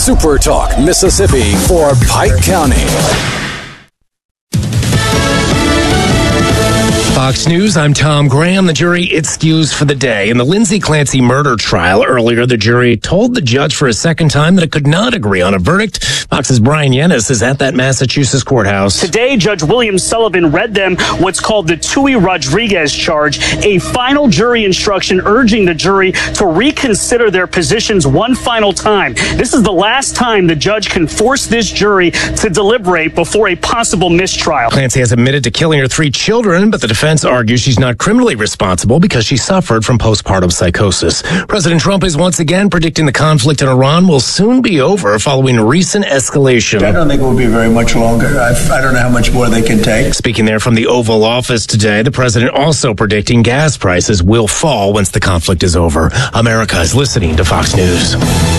Super Talk Mississippi for Pike County. Fox News, I'm Tom Graham. The jury excused for the day. In the Lindsay Clancy murder trial earlier, the jury told the judge for a second time that it could not agree on a verdict. Fox's Brian Yennis is at that Massachusetts courthouse. Today, Judge William Sullivan read them what's called the Tui Rodriguez charge, a final jury instruction urging the jury to reconsider their positions one final time. This is the last time the judge can force this jury to deliberate before a possible mistrial. Clancy has admitted to killing her 3 children, but the defense argues she's not criminally responsible because she suffered from postpartum psychosis. President Trump is once again predicting the conflict in Iran will soon be over following recent escalation. I don't think it will be very much longer. I don't know how much more they can take. Speaking there from the Oval Office today, the president also predicting gas prices will fall once the conflict is over. America is listening to Fox News.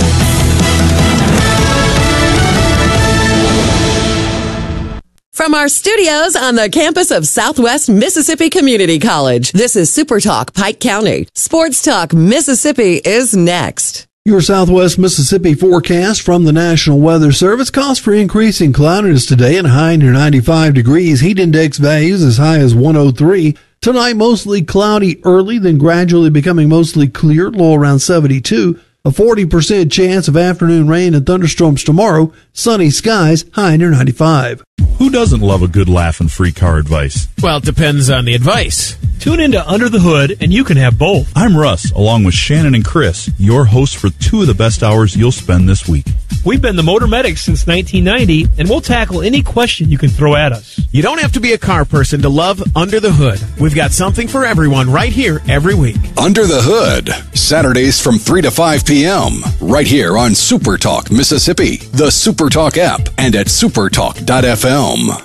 From our studios on the campus of Southwest Mississippi Community College, this is Super Talk Pike County. Sports Talk Mississippi is next. Your Southwest Mississippi forecast from the National Weather Service calls for increasing cloudiness today and high near 95 degrees. Heat index values as high as 103. Tonight, mostly cloudy early, then gradually becoming mostly clear, low around 72. A 40% chance of afternoon rain and thunderstorms tomorrow. Sunny skies, high near 95. Who doesn't love a good laugh and free car advice? Well, it depends on the advice. Tune into Under the Hood, and you can have both. I'm Russ, along with Shannon and Chris, your hosts for 2 of the best hours you'll spend this week. We've been the Motor Medics since 1990, and we'll tackle any question you can throw at us. You don't have to be a car person to love Under the Hood. We've got something for everyone right here every week. Under the Hood, Saturdays from 3 to 5 p.m. right here on Super Talk Mississippi, the Super Talk app, and at supertalk.fm.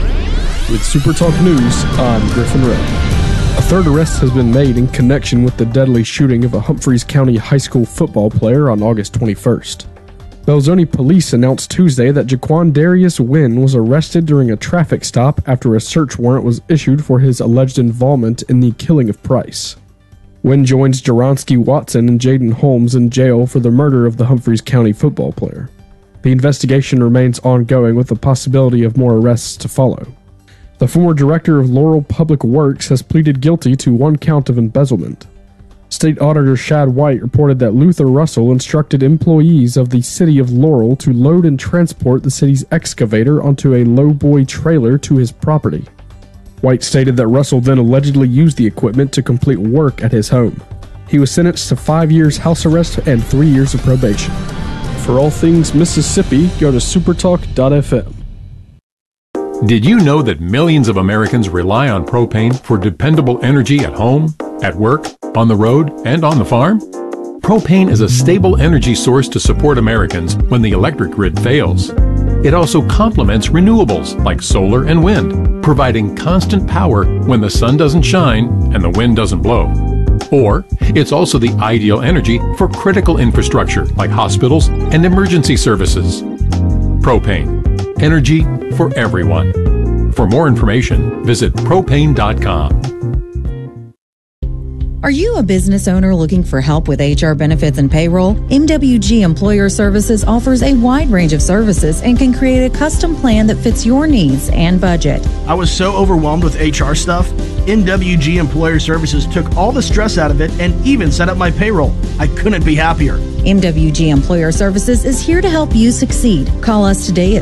With Super Talk News, I'm Griffin Rowe. A third arrest has been made in connection with the deadly shooting of a Humphreys County high school football player on August 21st. Belzoni police announced Tuesday that Jaquan Darius Wynn was arrested during a traffic stop after a search warrant was issued for his alleged involvement in the killing of Price. Wynn joins Jaronsky Watson and Jaden Holmes in jail for the murder of the Humphreys County football player. The investigation remains ongoing with the possibility of more arrests to follow. The former director of Laurel Public Works has pleaded guilty to 1 count of embezzlement. State Auditor Shad White reported that Luther Russell instructed employees of the city of Laurel to load and transport the city's excavator onto a lowboy trailer to his property. White stated that Russell then allegedly used the equipment to complete work at his home. He was sentenced to 5 years house arrest and 3 years of probation. For all things Mississippi, go to supertalk.fm. Did you know that millions of Americans rely on propane for dependable energy at home, at work, on the road, and on the farm? Propane is a stable energy source to support Americans when the electric grid fails. It also complements renewables like solar and wind, providing constant power when the sun doesn't shine and the wind doesn't blow. Or, it's also the ideal energy for critical infrastructure like hospitals and emergency services. Propane. Energy for everyone. For more information, visit propane.com. Are you a business owner looking for help with HR benefits and payroll? MWG Employer Services offers a wide range of services and can create a custom plan that fits your needs and budget. I was so overwhelmed with HR stuff. MWG Employer Services took all the stress out of it and even set up my payroll. I couldn't be happier. MWG Employer Services is here to help you succeed. Call us today at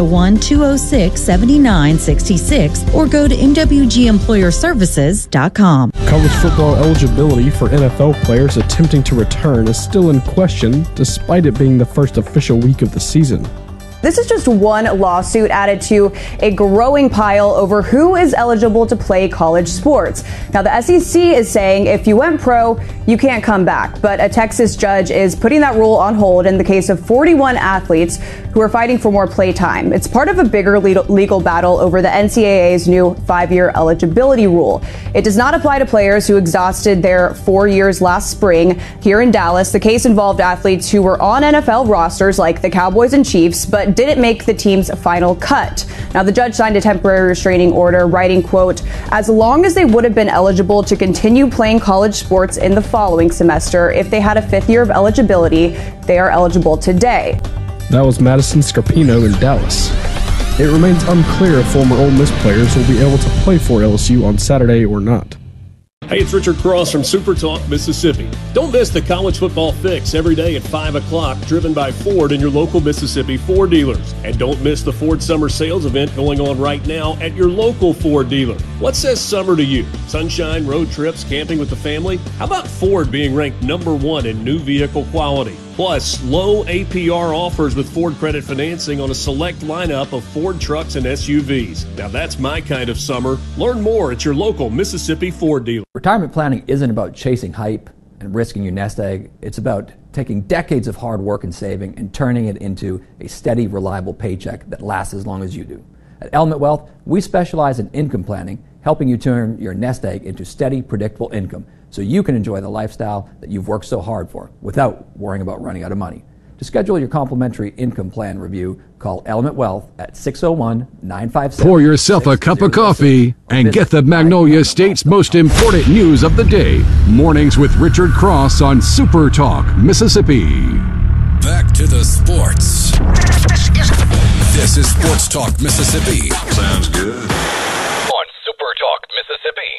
601-206-7966 or go to MWGEmployerServices.com. College football eligibility for NFL players attempting to return is still in question, despite it being the first official week of the season. This is just one lawsuit added to a growing pile over who is eligible to play college sports. Now, the SEC is saying if you went pro, you can't come back. But a Texas judge is putting that rule on hold in the case of 41 athletes who are fighting for more play time. It's part of a bigger legal battle over the NCAA's new 5-year eligibility rule. It does not apply to players who exhausted their 4 years last spring. Here in Dallas, the case involved athletes who were on NFL rosters like the Cowboys and Chiefs, but didn't make the team's final cut. Now, the judge signed a temporary restraining order, writing, quote, as long as they would have been eligible to continue playing college sports in the following semester, if they had a 5th year of eligibility, they are eligible today. That was Madison Scarpino in Dallas. It remains unclear if former Ole Miss players will be able to play for LSU on Saturday or not. Hey, it's Richard Cross from Super Talk, Mississippi. Don't miss the College Football Fix every day at 5 o'clock, driven by Ford and your local Mississippi Ford dealers. And don't miss the Ford Summer Sales event going on right now at your local Ford dealer. What says summer to you? Sunshine, road trips, camping with the family? How about Ford being ranked #1 in new vehicle quality? Plus, low APR offers with Ford credit financing on a select lineup of Ford trucks and SUVs. Now that's my kind of summer. Learn more at your local Mississippi Ford dealer. Retirement planning isn't about chasing hype and risking your nest egg. It's about taking decades of hard work and saving and turning it into a steady, reliable paycheck that lasts as long as you do. At Element Wealth, we specialize in income planning, helping you turn your nest egg into steady, predictable income so you can enjoy the lifestyle that you've worked so hard for without worrying about running out of money. To schedule your complimentary income plan review, call Element Wealth at 601-957. Pour yourself a cup of coffee and get the Magnolia State's most important news of the day. Mornings with Richard Cross on Super Talk, Mississippi. Back to the sports. This is Sports Talk, Mississippi. Sounds good. On Super Talk, Mississippi.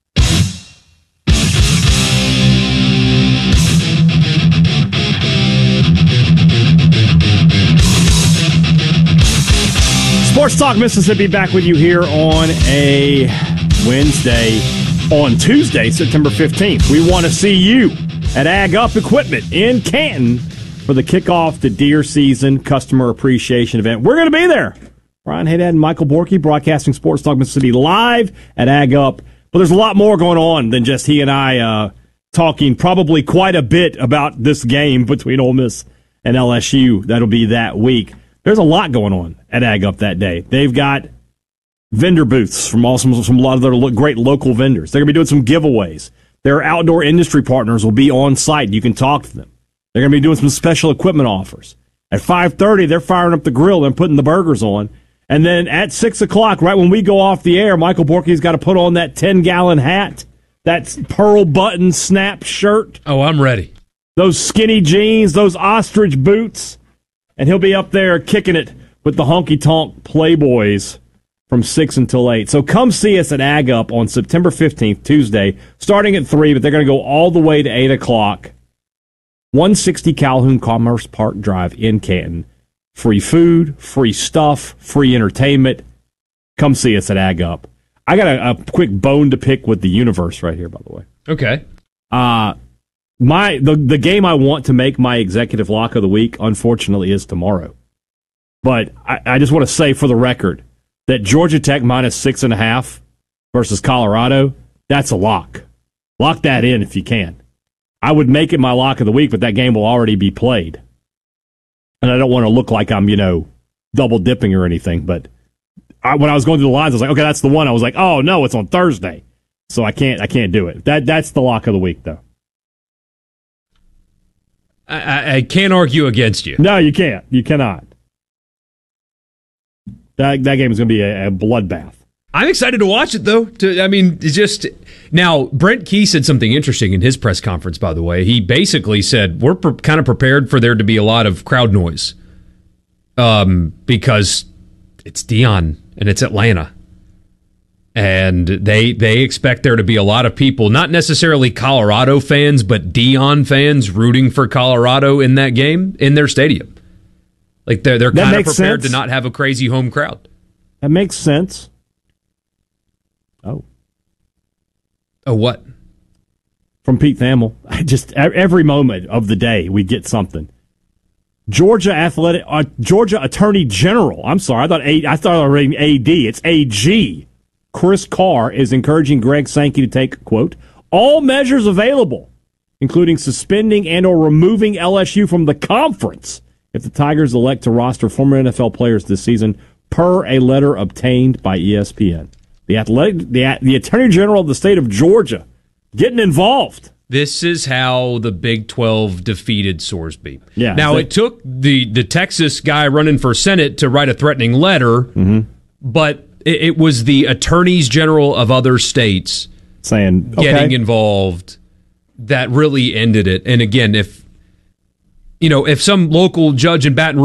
Sports Talk Mississippi back with you here on a Wednesday. On Tuesday, September 15th, we want to see you at Ag Up Equipment in Canton for the kickoff to deer season customer appreciation event. We're going to be there. Brian Haydad and Michael Borky broadcasting Sports Talk Mississippi live at Ag Up. But there's a lot more going on than just he and I talking probably quite a bit about this game between Ole Miss and LSU. That'll be that week. There's a lot going on at Ag Up that day. They've got vendor booths from a lot of their great local vendors. They're going to be doing some giveaways. Their outdoor industry partners will be on site. You can talk to them. They're going to be doing some special equipment offers. At 5:30, they're firing up the grill and putting the burgers on. And then at 6 o'clock, right when we go off the air, Michael Borky's got to put on that 10-gallon hat, that pearl button snap shirt. Oh, I'm ready. Those skinny jeans, those ostrich boots. And he'll be up there kicking it with the honky-tonk Playboys from 6 until 8. So come see us at Ag Up on September 15th, Tuesday, starting at 3, but they're going to go all the way to 8 o'clock. 160 Calhoun Commerce Park Drive in Canton. Free food, free stuff, free entertainment. Come see us at Ag Up. I got a quick bone to pick with the universe right here, by the way. Okay. The game I want to make my executive lock of the week, unfortunately, is tomorrow. But I just want to say for the record that Georgia Tech minus 6.5 versus Colorado, that's a lock. Lock that in if you can. I would make it my lock of the week, but that game will already be played. And I don't want to look like I'm, double dipping or anything. But when I was going through the lines, I was like, okay, that's the one. I was like, oh no, it's on Thursday, so I can't do it. That's the lock of the week, though. I can't argue against you. No, you can't. You cannot. That game is going to be a bloodbath. I'm excited to watch it, though. Now, Brent Key said something interesting in his press conference, by the way. He basically said, we're kind of prepared for there to be a lot of crowd noise because it's Deion and it's Atlanta. And they expect there to be a lot of people, not necessarily Colorado fans, but Deion fans rooting for Colorado in that game in their stadium. Like they're kind of prepared to not have a crazy home crowd. That makes sense. Oh, what? From Pete Thamel. Just every moment of the day we get something. Georgia Attorney General. I'm sorry, I thought I was reading AD. It's AG. Chris Carr is encouraging Greg Sankey to take, quote, all measures available, including suspending and or removing LSU from the conference if the Tigers elect to roster former NFL players this season, per a letter obtained by ESPN. The Attorney General of the state of Georgia getting involved. This is how the Big 12 defeated Sorsby. Yeah. Now, it took the Texas guy running for Senate to write a threatening letter, but it was the attorneys general of other states saying getting involved that really ended it. And again, if some local judge in Baton